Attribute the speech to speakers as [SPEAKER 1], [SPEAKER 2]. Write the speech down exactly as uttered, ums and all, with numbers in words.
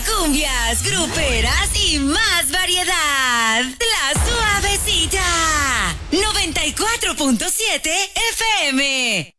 [SPEAKER 1] Cumbias, gruperas y más variedad. La Suavecita. noventa y cuatro punto siete F M.